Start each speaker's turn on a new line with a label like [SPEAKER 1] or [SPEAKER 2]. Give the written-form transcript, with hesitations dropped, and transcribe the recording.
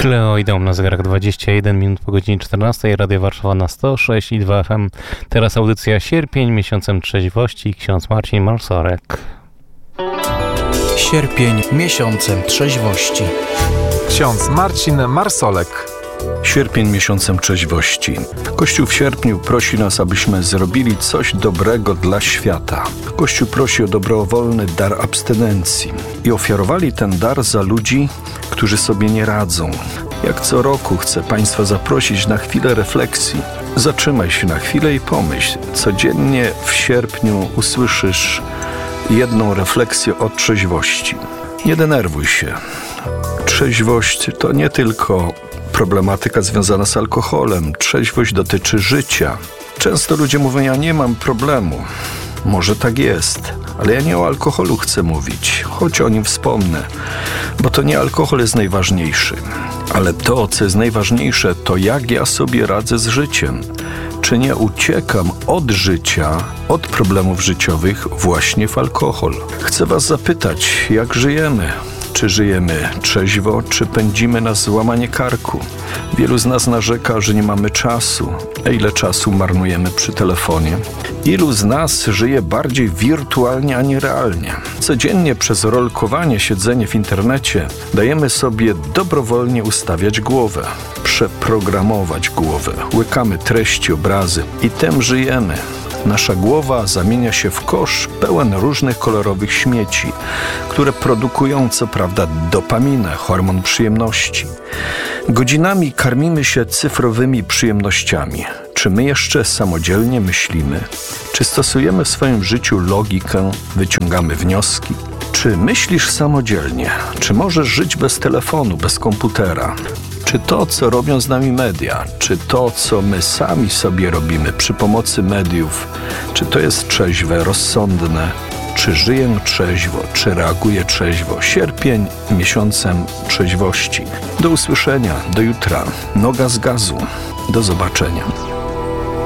[SPEAKER 1] Kleo idą na zegarach 21 minut po godzinie 14. Radio Warszawa na 106,2 FM. Teraz audycja Sierpień, miesiącem trzeźwości. Ksiądz Marcin Marsorek.
[SPEAKER 2] Sierpień, miesiącem trzeźwości.
[SPEAKER 3] Ksiądz Marcin Marsolek.
[SPEAKER 4] Sierpień miesiącem trzeźwości. Kościół w sierpniu prosi nas, abyśmy zrobili coś dobrego dla świata. Kościół prosi o dobrowolny dar abstynencji i ofiarowali ten dar za ludzi, którzy sobie nie radzą. Jak co roku chcę Państwa zaprosić na chwilę refleksji. Zatrzymaj się na chwilę i pomyśl. Codziennie w sierpniu usłyszysz jedną refleksję o trzeźwości. Nie denerwuj się. Trzeźwość to nie tylko problematyka związana z alkoholem. Trzeźwość dotyczy życia. Często ludzie mówią, ja nie mam problemu. Może tak jest, ale ja nie o alkoholu chcę mówić, choć o nim wspomnę, bo to nie alkohol jest najważniejszy. Ale to, co jest najważniejsze, to jak ja sobie radzę z życiem. Czy nie uciekam od życia, od problemów życiowych właśnie w alkohol. Chcę Was zapytać, jak żyjemy? Czy żyjemy trzeźwo, czy pędzimy na złamanie karku? Wielu z nas narzeka, że nie mamy czasu. A ile czasu marnujemy przy telefonie? Ilu z nas żyje bardziej wirtualnie, a nie realnie? Codziennie przez rolkowanie, siedzenie w internecie dajemy sobie dobrowolnie ustawiać głowę, przeprogramować głowę. Łykamy treści, obrazy i tym żyjemy. Nasza głowa zamienia się w kosz pełen różnych kolorowych śmieci, które produkują co prawda dopaminę, hormon przyjemności. Godzinami karmimy się cyfrowymi przyjemnościami. Czy my jeszcze samodzielnie myślimy? Czy stosujemy w swoim życiu logikę, wyciągamy wnioski? Czy myślisz samodzielnie? Czy możesz żyć bez telefonu, bez komputera? Czy to, co robią z nami media, czy to, co my sami sobie robimy przy pomocy mediów, czy to jest trzeźwe, rozsądne? Czy żyję trzeźwo, czy reaguję trzeźwo? Sierpień miesiącem trzeźwości. Do usłyszenia, do jutra. Noga z gazu. Do zobaczenia.